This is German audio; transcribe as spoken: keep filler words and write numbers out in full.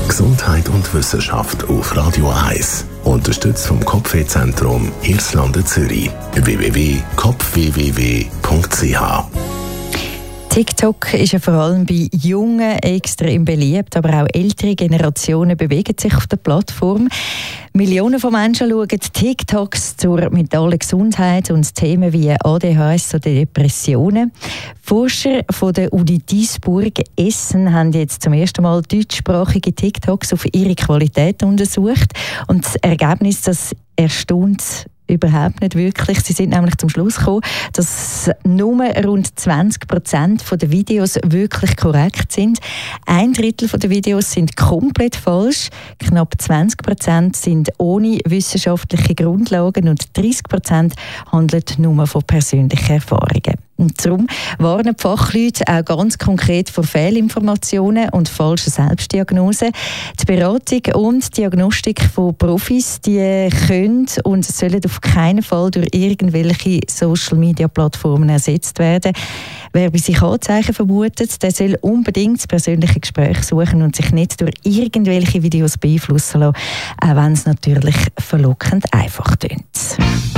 Gesundheit und Wissenschaft auf Radio eins. Unterstützt vom Kopfwehzentrum Irlande Zürich. w w w punkt kopf w w w punkt c h. TikTok ist ja vor allem bei Jungen extrem beliebt, aber auch ältere Generationen bewegen sich auf der Plattform. Millionen von Menschen schauen TikToks zur mentalen Gesundheit und Themen wie A D H S oder Depressionen. Forscher von der Uni Duisburg Essen haben jetzt zum ersten Mal deutschsprachige TikToks auf ihre Qualität untersucht. Und das Ergebnis, das erstaunt überhaupt nicht wirklich. Sie sind nämlich zum Schluss gekommen, dass nur rund zwanzig Prozent der Videos wirklich korrekt sind. Ein Drittel der Videos sind komplett falsch. Knapp zwanzig Prozent sind ohne wissenschaftliche Grundlagen und dreißig Prozent handeln nur von persönlichen Erfahrungen. Und darum warnen die Fachleute auch ganz konkret vor Fehlinformationen und falschen Selbstdiagnosen. Die Beratung und Diagnostik von Profis, die können und sollen auf keinen Fall durch irgendwelche Social-Media-Plattformen ersetzt werden. Wer bei sich Anzeichen vermutet, der soll unbedingt das persönliche Gespräch suchen und sich nicht durch irgendwelche Videos beeinflussen lassen, auch wenn es natürlich verlockend einfach klingt.